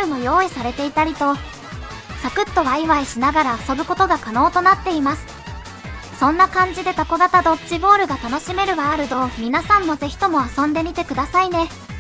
ルも用意されていたりと、サクッとワイワイしながら遊ぶことが可能となっています。そんな感じでタコ型ドッジボールが楽しめるワールドを皆さんもぜひとも遊んでみてくださいね。